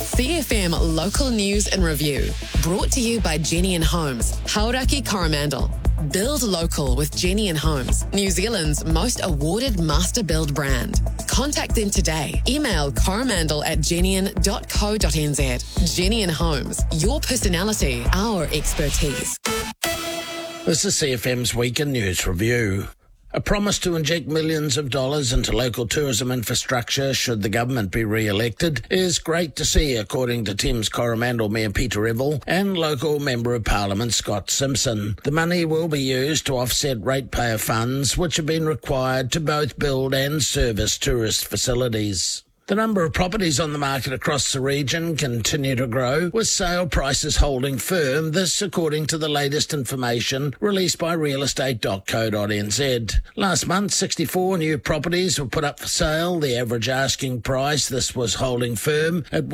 CFM Local News and Review. Brought to you by Jenny & Homes, Hauraki Coromandel. Build local with Jenny & Homes, New Zealand's most awarded master build brand. Contact them today. Email coromandel@jennian.co.nz. Jenny & Homes, your personality, our expertise. This is CFM's Weekend News Review. A promise to inject millions of dollars into local tourism infrastructure should the government be re-elected is great to see, according to Thames Coromandel Mayor Peter Evell and local Member of Parliament Scott Simpson. The money will be used to offset ratepayer funds which have been required to both build and service tourist facilities. The number of properties on the market across the region continue to grow, with sale prices holding firm, this according to the latest information released by realestate.co.nz. Last month, 64 new properties were put up for sale. The average asking price, this was holding firm at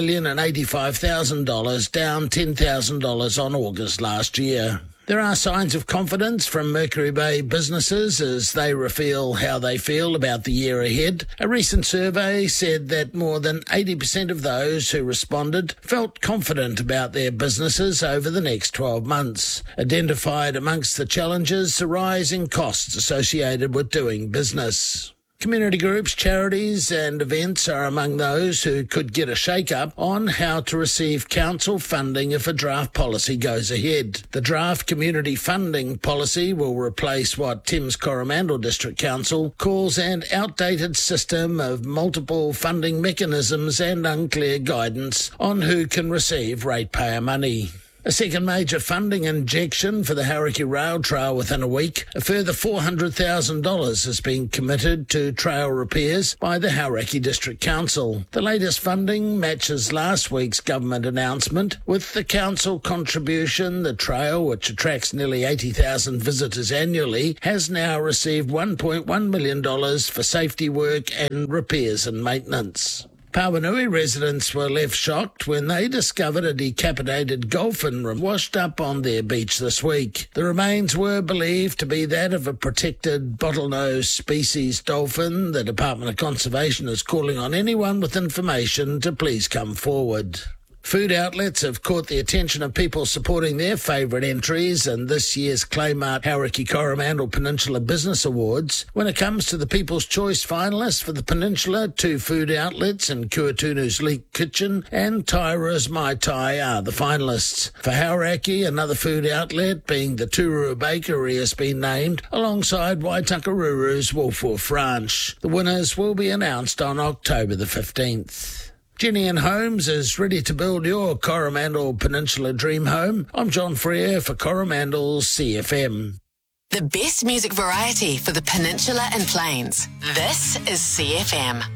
$1,085,000, down $10,000 on August last year. There are signs of confidence from Mercury Bay businesses as they reveal how they feel about the year ahead. A recent survey said that more than 80% of those who responded felt confident about their businesses over the next 12 months. Identified amongst the challenges, the rise in costs associated with doing business. Community groups, charities and events are among those who could get a shake-up on how to receive council funding if a draft policy goes ahead. The draft community funding policy will replace what Thames Coromandel District Council calls an outdated system of multiple funding mechanisms and unclear guidance on who can receive ratepayer money. A second major funding injection for the Hauraki Rail Trail within a week. A further $400,000 has been committed to trail repairs by the Hauraki District Council. The latest funding matches last week's government announcement. With the council contribution, the trail, which attracts nearly 80,000 visitors annually, has now received $1.1 million for safety work and repairs and maintenance. Pauanui residents were left shocked when they discovered a decapitated dolphin washed up on their beach this week. The remains were believed to be that of a protected bottlenose species dolphin. The Department of Conservation is calling on anyone with information to please come forward. Food outlets have caught the attention of people supporting their favourite entries in this year's Claymart Hauraki Coromandel Peninsula Business Awards. When it comes to the People's Choice finalists for the Peninsula, 2 food outlets in Kuatunu's Leek Kitchen and Taira's Mai Tai are the finalists. For Hauraki, another food outlet, being the Turua Bakery, has been named alongside Waitakaruru's Wolf Wolf Ranch. The winners will be announced on October the 15th. Jenny & Homes is ready to build your Coromandel Peninsula dream home. I'm John Freer for Coromandel's CFM. The best music variety for the Peninsula and Plains. This is CFM.